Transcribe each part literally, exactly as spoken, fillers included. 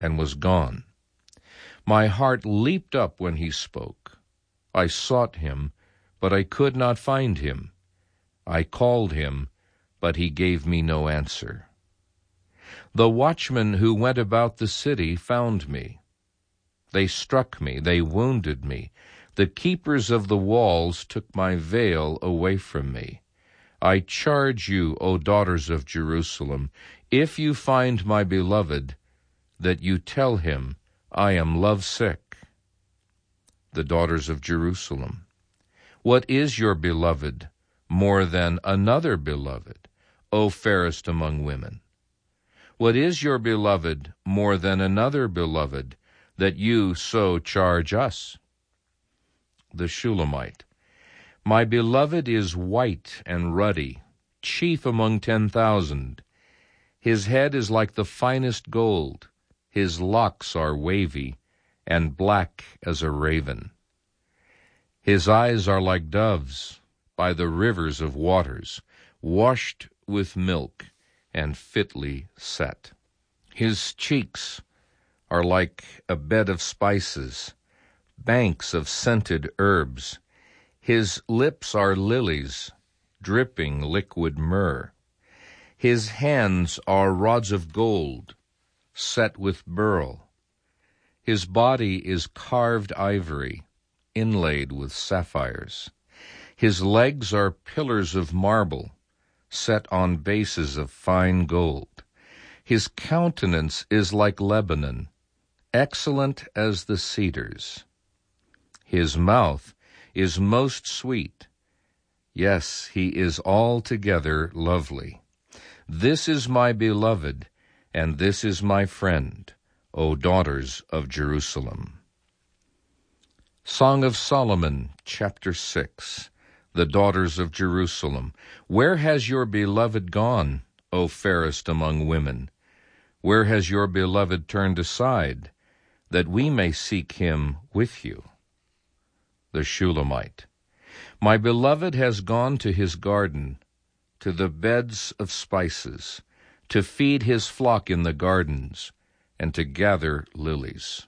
and was gone. My heart leaped up when he spoke. I sought him, but I could not find him. I called him, but he gave me no answer. The watchmen who went about the city found me. They struck me, they wounded me. The keepers of the walls took my veil away from me. I charge you, O daughters of Jerusalem, if you find my beloved, that you tell him, I am lovesick. The daughters of Jerusalem, what is your beloved more than another beloved, O fairest among women? What is your beloved more than another beloved, that you so charge us? The Shulamite, my beloved is white and ruddy, chief among ten thousand. His head is like the finest gold, his locks are wavy, and black as a raven. His eyes are like doves by the rivers of waters, washed with milk and fitly set. His cheeks are like a bed of spices, banks of scented herbs. His lips are lilies, dripping liquid myrrh. His hands are rods of gold, set with beryl. His body is carved ivory, inlaid with sapphires. His legs are pillars of marble, set on bases of fine gold. His countenance is like Lebanon, excellent as the cedars. His mouth is most sweet. Yes, he is altogether lovely. This is my beloved, and this is my friend, O daughters of Jerusalem. Song of Solomon, chapter six. The daughters of Jerusalem. Where has your beloved gone, O fairest among women? Where has your beloved turned aside, that we may seek him with you? The Shulamite. My beloved has gone to his garden, to the beds of spices, to feed his flock in the gardens, and to gather lilies.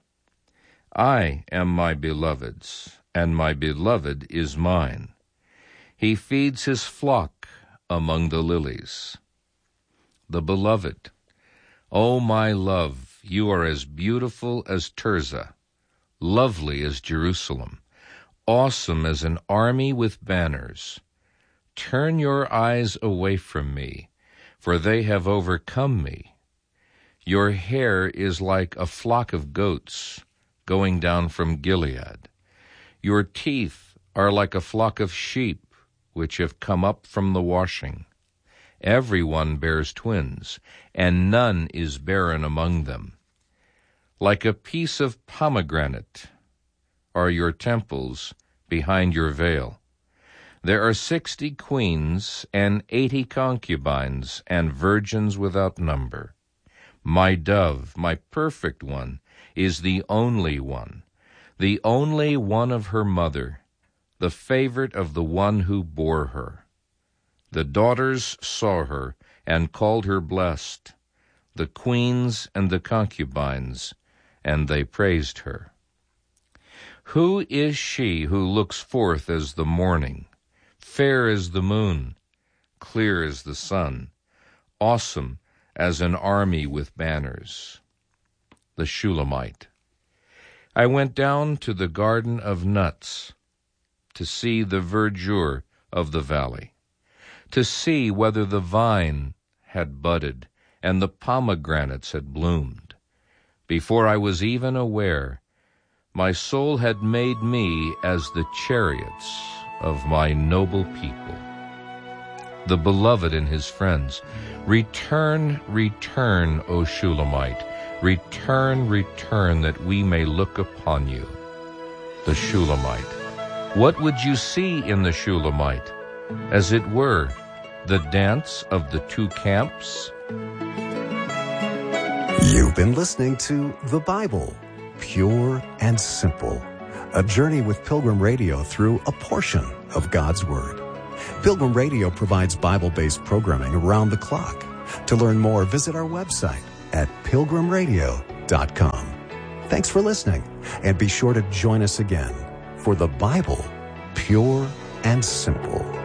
I am my beloved's, and my beloved is mine. He feeds his flock among the lilies. The beloved. O my love, you are as beautiful as Tirzah, lovely as Jerusalem, awesome as an army with banners. Turn your eyes away from me, for they have overcome me. Your hair is like a flock of goats going down from Gilead. Your teeth are like a flock of sheep which have come up from the washing. Every one bears twins, and none is barren among them. Like a piece of pomegranate are your temples behind your veil. There are sixty queens and eighty concubines and virgins without number. My dove, my perfect one, is the only one, the only one of her mother, the favorite of the one who bore her. The daughters saw her and called her blessed, the queens and the concubines, and they praised her. Who is she who looks forth as the morning, fair as the moon, clear as the sun, awesome as an army with banners? The Shulamite. I went down to the garden of nuts to see the verdure of the valley, to see whether the vine had budded and the pomegranates had bloomed. Before I was even aware, my soul had made me as the chariots of my noble people. The beloved and his friends. Return, return, O Shulamite. Return, return, that we may look upon you. The Shulamite. What would you see in the Shulamite? As it were, the dance of the two camps? You've been listening to The Bible, Pure and Simple, a journey with Pilgrim Radio through a portion of God's Word. Pilgrim Radio provides Bible-based programming around the clock. To learn more, visit our website at pilgrim radio dot org. dot com. Thanks for listening, and be sure to join us again for the Bible, Pure and Simple.